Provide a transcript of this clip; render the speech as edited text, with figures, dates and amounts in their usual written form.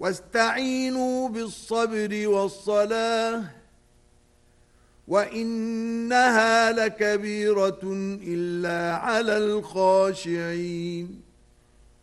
واستعينوا بالصبر والصلاة وإنها لكبيرة إلا على الخاشعين